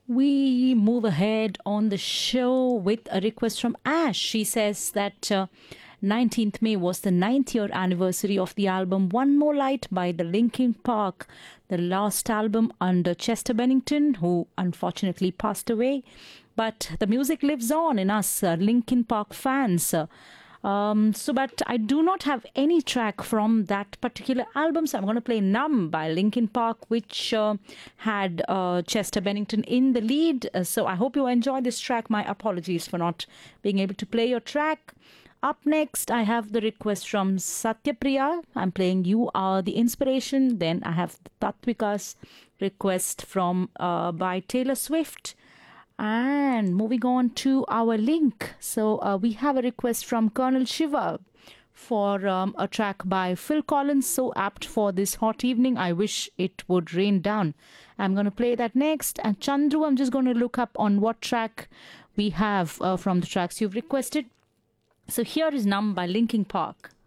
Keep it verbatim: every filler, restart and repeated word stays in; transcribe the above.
We move ahead on the show with a request from Ash. She says that uh, nineteenth May was the ninth year anniversary of the album One More Light by the Linkin Park, the last album under Chester Bennington, who unfortunately passed away. But the music lives on in us, uh, Linkin Park fans. Uh, um, so, but I do not have any track from that particular album, so I'm going to play Numb by Linkin Park, which uh, had uh, Chester Bennington in the lead. Uh, so, I hope you enjoy this track. My apologies for not being able to play your track. Up next, I have the request from Satyapriya. I'm playing You Are the Inspiration. Then I have Tatvika's request from uh, by Taylor Swift. And moving on to our link. So uh, we have a request from Colonel Shiva for um, a track by Phil Collins, so apt for this hot evening. I wish it would rain down. I'm going to play that next. And Chandru, I'm just going to look up on what track we have uh, from the tracks you've requested. So here is Numb by Linkin Park.